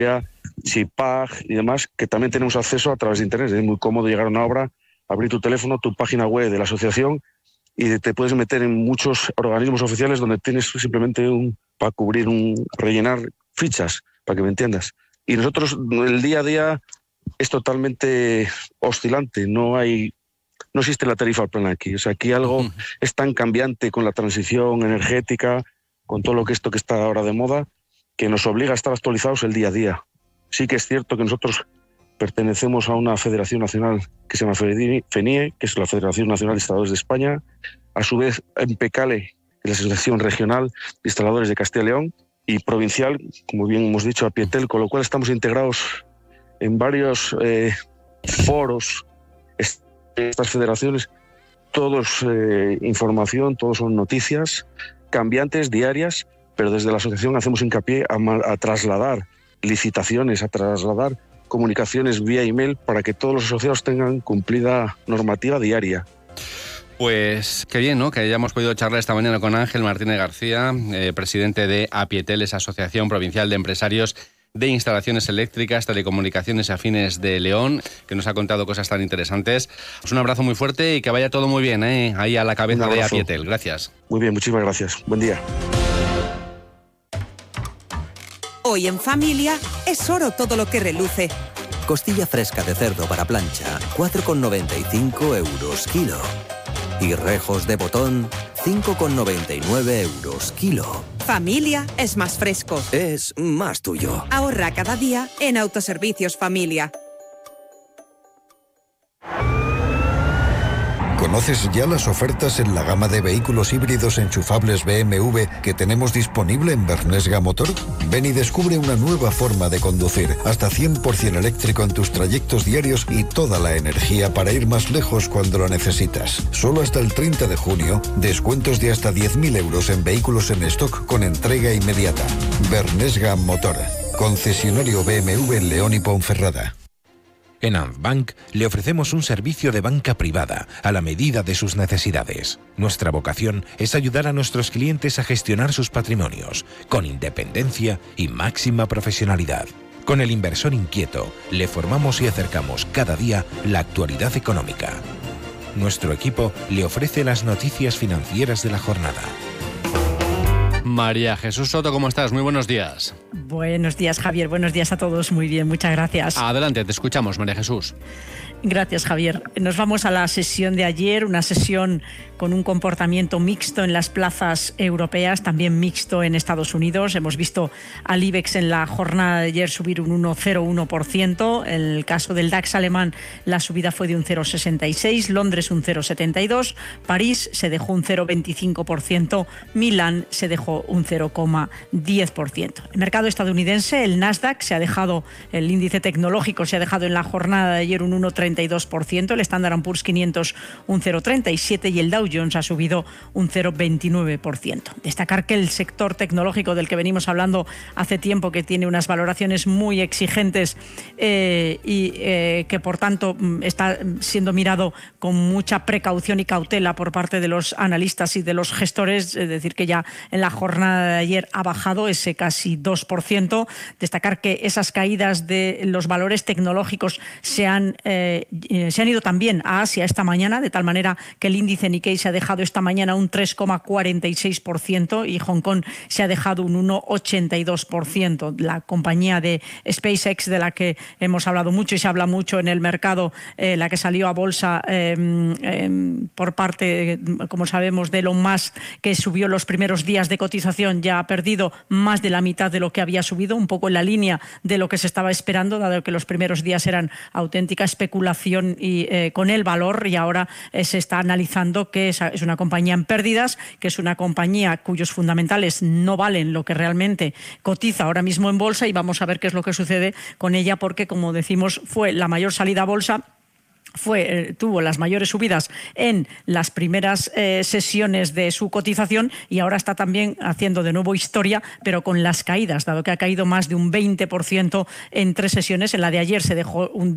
Chipag y demás, que también tenemos acceso a través de Internet. Es muy cómodo llegar a una obra, abrir tu teléfono, tu página web de la asociación y te puedes meter en muchos organismos oficiales donde tienes simplemente para rellenar fichas, para que me entiendas. Y nosotros, el día a día es totalmente oscilante, no existe la tarifa plana aquí. O sea, aquí algo es tan cambiante con la transición energética, con todo esto que está ahora de moda, que nos obliga a estar actualizados el día a día. Sí que es cierto que nosotros pertenecemos a una federación nacional que se llama FENIE, que es la Federación Nacional de Instaladores de España, a su vez EMPECALE, que es la Asociación Regional de Instaladores de Castilla y León, y provincial, como bien hemos dicho, APIETEL, con lo cual estamos integrados en varios foros, estas federaciones, todos información, todos son noticias cambiantes, diarias, pero desde la asociación hacemos hincapié a trasladar licitaciones, a trasladar comunicaciones vía email para que todos los asociados tengan cumplida normativa diaria. Pues qué bien, ¿no?, que hayamos podido charlar esta mañana con Ángel Martínez García, presidente de APIETEL, esa Asociación Provincial de Empresarios de Instalaciones Eléctricas, Telecomunicaciones y Afines de León, que nos ha contado cosas tan interesantes. Pues un abrazo muy fuerte y que vaya todo muy bien, ahí a la cabeza de APIETEL. Gracias. Muy bien, muchísimas gracias. Buen día. Hoy en familia es oro todo lo que reluce. Costilla fresca de cerdo para plancha, 4,95 euros kilo. Y rejos de botón, 5,99 euros kilo. Familia es más fresco. Es más tuyo. Ahorra cada día en Autoservicios Familia. ¿Conoces ya las ofertas en la gama de vehículos híbridos enchufables BMW que tenemos disponible en Bernesga Motor? Ven y descubre una nueva forma de conducir, hasta 100% eléctrico en tus trayectos diarios y toda la energía para ir más lejos cuando lo necesitas. Solo hasta el 30 de junio, descuentos de hasta 10.000 euros en vehículos en stock con entrega inmediata. Bernesga Motor, concesionario BMW en León y Ponferrada. En Antbank le ofrecemos un servicio de banca privada a la medida de sus necesidades. Nuestra vocación es ayudar a nuestros clientes a gestionar sus patrimonios con independencia y máxima profesionalidad. Con el inversor inquieto le formamos y acercamos cada día la actualidad económica. Nuestro equipo le ofrece las noticias financieras de la jornada. María Jesús Soto, ¿cómo estás? Muy buenos días. Buenos días, Javier. Buenos días a todos. Muy bien, muchas gracias. Adelante, te escuchamos, María Jesús. Gracias, Javier. Nos vamos a la sesión de ayer, una sesión con un comportamiento mixto en las plazas europeas, también mixto en Estados Unidos. Hemos visto al IBEX en la jornada de ayer subir un 1,01%. En el caso del DAX alemán, la subida fue de un 0,66%, Londres un 0,72%, París se dejó un 0,25%, Milán se dejó un 0,10%. El mercado estadounidense, el Nasdaq, el índice tecnológico se ha dejado en la jornada de ayer un 1,32%, el Standard & Poor's 500 un 0,37% y el Dow Jones ha subido un 0,29%. Destacar que el sector tecnológico del que venimos hablando hace tiempo, que tiene unas valoraciones muy exigentes y que por tanto está siendo mirado con mucha precaución y cautela por parte de los analistas y de los gestores, es decir, que ya en la jornada de ayer ha bajado ese casi 2%. Destacar que esas caídas de los valores tecnológicos se han ido también a Asia esta mañana, de tal manera que el índice Nikkei se ha dejado esta mañana un 3,46% y Hong Kong se ha dejado un 1,82%. La compañía de SpaceX, de la que hemos hablado mucho y se habla mucho en el mercado, la que salió a bolsa por parte, como sabemos, de Elon Musk, que subió los primeros días de cotización, ya ha perdido más de la mitad de lo que había subido, un poco en la línea de lo que se estaba esperando, dado que los primeros días eran auténtica especulación y con el valor, y ahora se está analizando que es una compañía en pérdidas, que es una compañía cuyos fundamentales no valen lo que realmente cotiza ahora mismo en bolsa, y vamos a ver qué es lo que sucede con ella, porque, como decimos, fue la mayor salida a bolsa tuvo las mayores subidas en las primeras sesiones de su cotización y ahora está también haciendo de nuevo historia, pero con las caídas, dado que ha caído más de un 20% en 3 sesiones. En la de ayer se dejó un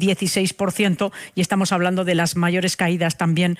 16% y estamos hablando de las mayores caídas también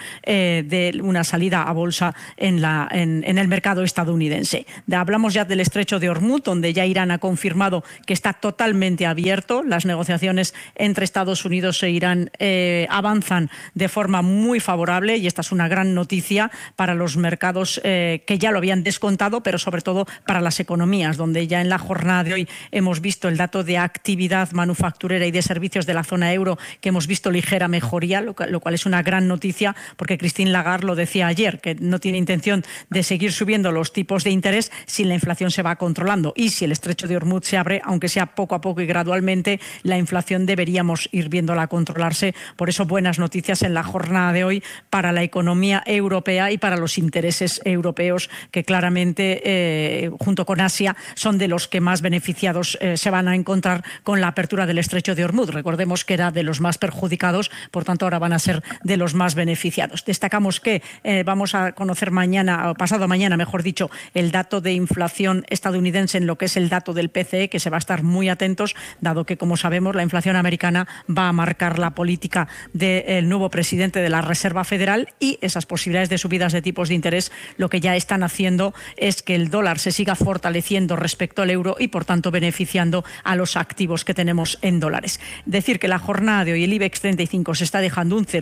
de una salida a bolsa en el mercado estadounidense. Hablamos ya del estrecho de Hormuz, donde ya Irán ha confirmado que está totalmente abierto. Las negociaciones entre Estados Unidos e Irán avanzan de forma muy favorable y esta es una gran noticia para los mercados que ya lo habían descontado, pero sobre todo para las economías, donde ya en la jornada de hoy hemos visto el dato de actividad manufacturera y de servicios de la zona euro, que hemos visto ligera mejoría, lo cual es una gran noticia, porque Christine Lagarde lo decía ayer, que no tiene intención de seguir subiendo los tipos de interés si la inflación se va controlando, y si el estrecho de Hormuz se abre, aunque sea poco a poco y gradualmente, la inflación deberíamos ir viéndola controlarse. Por eso, buenas noticias en la jornada de hoy para la economía europea y para los intereses europeos, que claramente, junto con Asia, son de los que más beneficiados se van a encontrar con la apertura del estrecho de Hormuz. Recordemos que era de los más perjudicados, por tanto ahora van a ser de los más beneficiados. Destacamos que vamos a conocer mañana, o pasado mañana, mejor dicho, el dato de inflación estadounidense en lo que es el dato del PCE, que se va a estar muy atentos, dado que, como sabemos, la inflación americana va a marcar la política del nuevo presidente de la Reserva Federal, y esas posibilidades de subidas de tipos de interés lo que ya están haciendo es que el dólar se siga fortaleciendo respecto al euro y, por tanto, beneficiando a los activos que tenemos en dólares. Decir que la jornada de hoy el IBEX 35 se está dejando un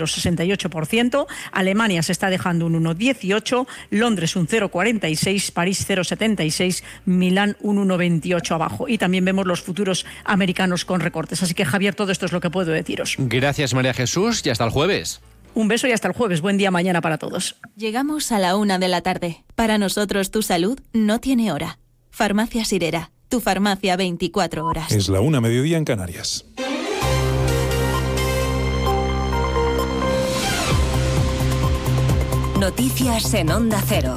0,68%, Alemania se está dejando un 1,18%, Londres un 0,46%, París 0,76%, Milán un 1,28 abajo. Y también vemos los futuros americanos con recortes. Así que, Javier, todo esto es lo que puedo deciros. Gracias, María Jesús, y hasta el jueves. Un beso y hasta el jueves. Buen día mañana para todos. Llegamos a la 1 de la tarde. Para nosotros tu salud no tiene hora. Farmacia Sirera, tu farmacia 24 horas. Es la 1 mediodía en Canarias. Noticias en Onda Cero.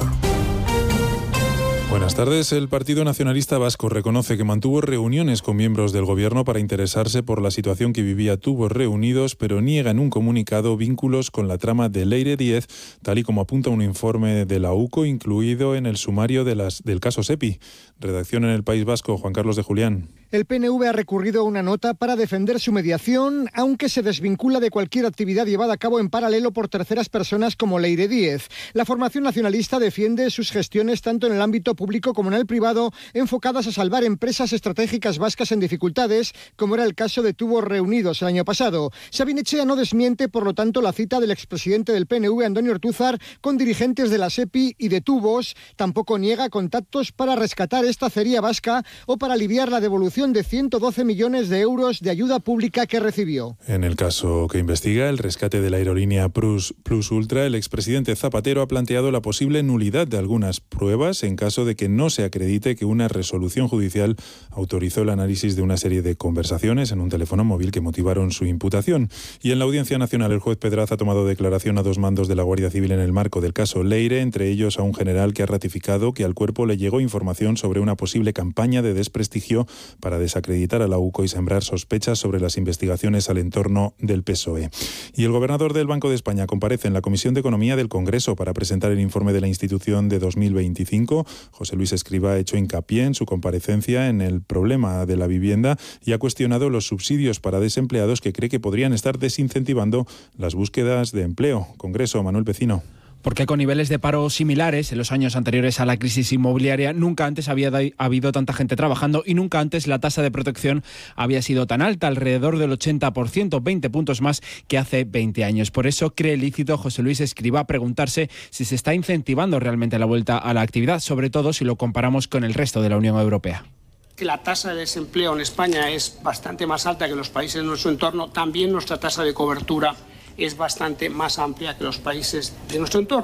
Buenas tardes. El Partido Nacionalista Vasco reconoce que mantuvo reuniones con miembros del Gobierno para interesarse por la situación que vivía Tubos Reunidos, pero niega en un comunicado vínculos con la trama de Leire 10, tal y como apunta un informe de la UCO incluido en el sumario del caso SEPI. Redacción en el País Vasco, Juan Carlos de Julián. El PNV ha recurrido a una nota para defender su mediación, aunque se desvincula de cualquier actividad llevada a cabo en paralelo por terceras personas como Leire 10. La formación nacionalista defiende sus gestiones tanto en el ámbito público como en el privado, enfocadas a salvar empresas estratégicas vascas en dificultades, como era el caso de Tubos Reunidos el año pasado. Sabin Etxea no desmiente, por lo tanto, la cita del expresidente del PNV, Antonio Ortúzar, con dirigentes de la SEPI y de Tubos. Tampoco niega contactos para rescatar esta acería vasca o para aliviar la devolución de 112 millones de euros de ayuda pública que recibió. En el caso que investiga el rescate de la aerolínea Plus Ultra, el expresidente Zapatero ha planteado la posible nulidad de algunas pruebas en caso de que no se acredite que una resolución judicial autorizó el análisis de una serie de conversaciones en un teléfono móvil que motivaron su imputación. Y en la Audiencia Nacional, el juez Pedraz ha tomado declaración a 2 mandos de la Guardia Civil en el marco del caso Leire, entre ellos a un general que ha ratificado que al cuerpo le llegó información sobre una posible campaña de desprestigio para desacreditar a la UCO y sembrar sospechas sobre las investigaciones al entorno del PSOE. Y el gobernador del Banco de España comparece en la Comisión de Economía del Congreso para presentar el informe de la institución de 2025. José Luis Escrivá ha hecho hincapié en su comparecencia en el problema de la vivienda y ha cuestionado los subsidios para desempleados que cree que podrían estar desincentivando las búsquedas de empleo. Congreso, Manuel Pecino. Porque con niveles de paro similares en los años anteriores a la crisis inmobiliaria, nunca antes había habido tanta gente trabajando y nunca antes la tasa de protección había sido tan alta, alrededor del 80%, 20 puntos más que hace 20 años. Por eso cree lícito José Luis Escrivá preguntarse si se está incentivando realmente la vuelta a la actividad, sobre todo si lo comparamos con el resto de la Unión Europea. La tasa de desempleo en España es bastante más alta que los países de nuestro entorno. También nuestra tasa de cobertura es bastante más amplia que los países de nuestro entorno.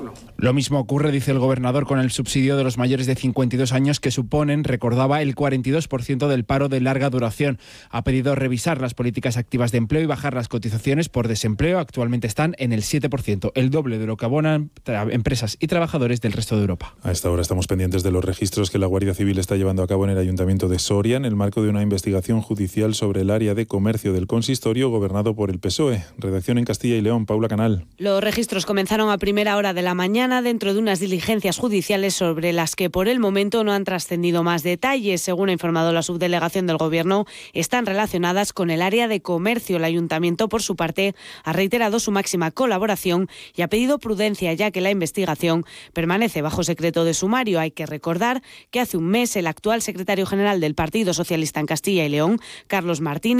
Lo mismo ocurre, dice el gobernador, con el subsidio de los mayores de 52 años que suponen, recordaba, el 42% del paro de larga duración. Ha pedido revisar las políticas activas de empleo y bajar las cotizaciones por desempleo. Actualmente están en el 7%, el doble de lo que abonan empresas y trabajadores del resto de Europa. A esta hora estamos pendientes de los registros que la Guardia Civil está llevando a cabo en el Ayuntamiento de Soria en el marco de una investigación judicial sobre el área de comercio del consistorio gobernado por el PSOE. Redacción en Castilla y León, Paula Canal. Los registros comenzaron a primera hora de la mañana dentro de unas diligencias judiciales sobre las que por el momento no han trascendido más detalles. Según ha informado la subdelegación del Gobierno, están relacionadas con el área de comercio. El Ayuntamiento, por su parte, ha reiterado su máxima colaboración y ha pedido prudencia, ya que la investigación permanece bajo secreto de sumario. Hay que recordar que hace un mes el actual secretario general del Partido Socialista en Castilla y León, Carlos Martínez,